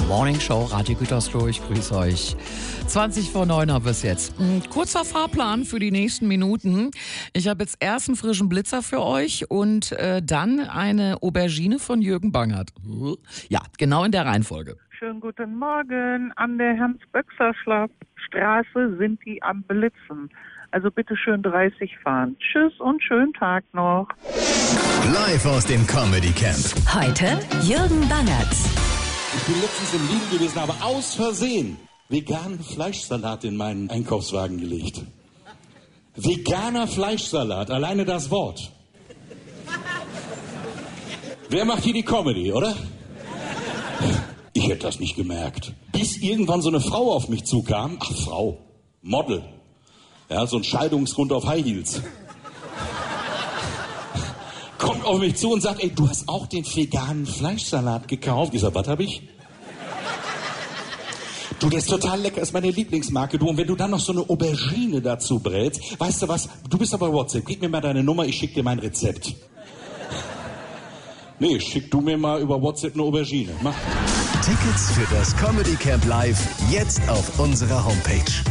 Morning Show, Radio Gütersloh, ich grüße euch. 20 vor 9 haben wir es jetzt. Ein kurzer Fahrplan für die nächsten Minuten. Ich habe jetzt erst einen frischen Blitzer für euch und dann eine Aubergine von Jürgen Bangert. Ja, genau in der Reihenfolge. Schönen guten Morgen. An der Hans-Böckser-Straße sind die am Blitzen. Also bitte schön 30 fahren. Tschüss und schönen Tag noch. Live aus dem Comedy Camp. Heute Jürgen Bangert. Ich bin letztens im Lidl gewesen, aber aus Versehen veganen Fleischsalat in meinen Einkaufswagen gelegt. Veganer Fleischsalat, alleine das Wort. Wer macht hier die Comedy, oder? Ich hätte das nicht gemerkt. Bis irgendwann so eine Frau auf mich zukam. Ach, Frau. Model. Ja, so ein Scheidungsgrund auf High Heels. Kommt auf mich zu und sagt, ey, du hast auch den veganen Fleischsalat gekauft. Ich sag, was hab ich? Du, der ist total lecker, ist meine Lieblingsmarke, du. Und wenn du dann noch so eine Aubergine dazu brätst, weißt du was, du bist aber WhatsApp, gib mir mal deine Nummer, ich schick dir mein Rezept. Nee, schick du mir mal über WhatsApp eine Aubergine. Mach. Tickets für das Comedy Camp Live jetzt auf unserer Homepage.